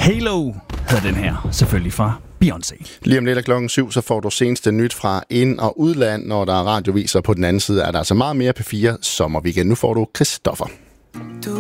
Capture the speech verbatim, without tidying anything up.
Halo hedder den her, selvfølgelig fra Beyoncé. Lige om lidt af klokken syv, så får du seneste nyt fra ind- og udland. Når der er radioviser på den anden side, er der altså meget mere P fire sommerweekend. Nu får du Christoffer.